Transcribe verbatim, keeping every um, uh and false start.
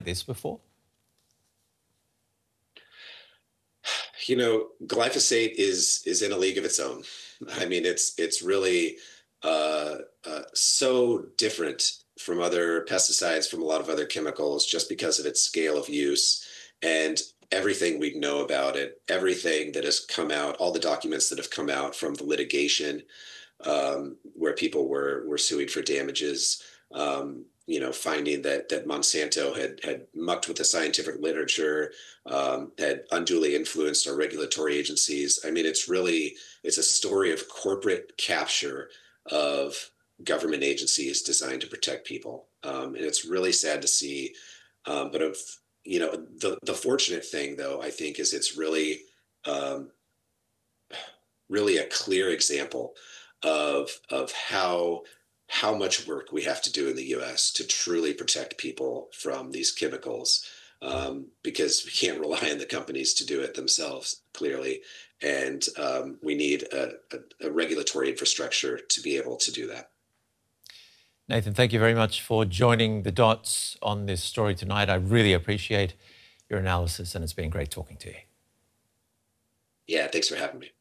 this before? You know, glyphosate is is in a league of its own. I mean, it's it's really uh, uh, so different from other pesticides, from a lot of other chemicals, just because of its scale of use and everything we know about it, everything that has come out, all the documents that have come out from the litigation um, where people were were suing for damages. Um, you know, finding that that Monsanto had had mucked with the scientific literature, um, had unduly influenced our regulatory agencies. I mean, it's really it's a story of corporate capture of government agencies designed to protect people, um, and it's really sad to see. Um, but of you know, the the fortunate thing, though, I think, is it's really um, really a clear example of of how how much work we have to do in the U S to truly protect people from these chemicals, um, because we can't rely on the companies to do it themselves, clearly, and um, we need a, a, a regulatory infrastructure to be able to do that. Nathan, thank you very much for joining the dots on this story tonight. I really appreciate your analysis, and it's been great talking to you. Yeah, thanks for having me.